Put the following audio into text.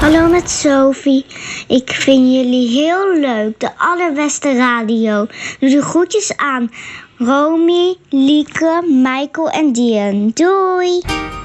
Hallo met Sophie. Ik vind jullie heel leuk. De allerbeste radio. Doe de groetjes aan Romy, Lieke, Michael en Dian. Doei!